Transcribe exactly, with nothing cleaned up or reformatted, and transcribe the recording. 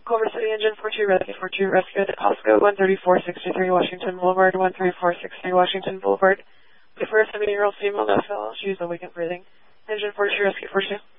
Culver City Engine four two Rescue four two Rescue at Costco one thirty-four sixty-three Washington Boulevard one thirty-four sixty-three Washington Boulevard. The first seventy-year-old female no fill. She's a weakened breathing. Engine four two Rescue four two.